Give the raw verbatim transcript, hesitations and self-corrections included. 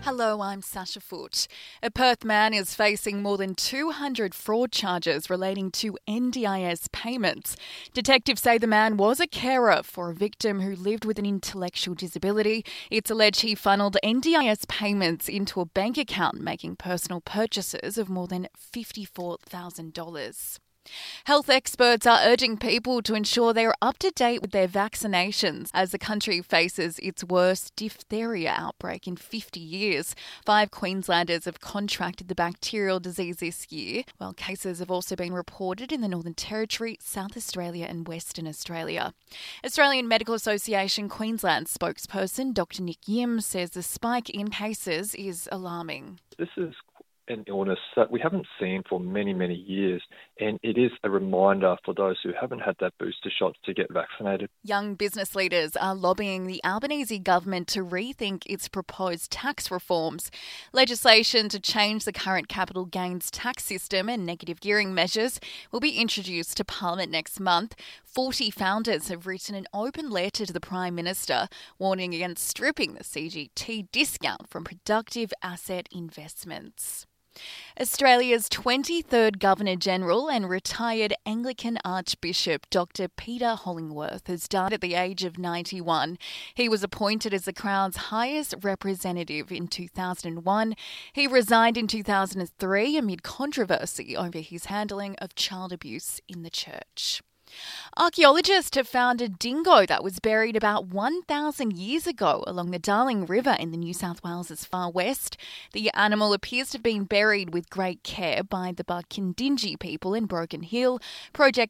Hello, I'm Sasha Foote. A Perth man is facing more than two hundred fraud charges relating to N D I S payments. Detectives say the man was a carer for a victim who lived with an intellectual disability. It's alleged he funneled N D I S payments into a bank account, making personal purchases of more than fifty-four thousand dollars. Health experts are urging people to ensure they are up to date with their vaccinations as the country faces its worst diphtheria outbreak in fifty years. Five Queenslanders have contracted the bacterial disease this year, while cases have also been reported in the Northern Territory, South Australia and Western Australia. Australian Medical Association Queensland spokesperson Doctor Nick Yim says the spike in cases is alarming. This is an illness that we haven't seen for many, many years, and it is a reminder for those who haven't had that booster shot to get vaccinated. Young business leaders are lobbying the Albanese government to rethink its proposed tax reforms. Legislation to change the current capital gains tax system and negative gearing measures will be introduced to Parliament next month. forty founders have written an open letter to the Prime Minister warning against stripping the C G T discount from productive asset investments. Australia's twenty-third Governor-General and retired Anglican Archbishop Doctor Peter Hollingworth has died at the age of ninety-one. He was appointed as the Crown's highest representative in two thousand one. He resigned in two thousand three amid controversy over his handling of child abuse in the church. Archaeologists have found a dingo that was buried about one thousand years ago along the Darling River in the New South Wales' far west. The animal appears to have been buried with great care by the Barkindingi people in Broken Hill. Project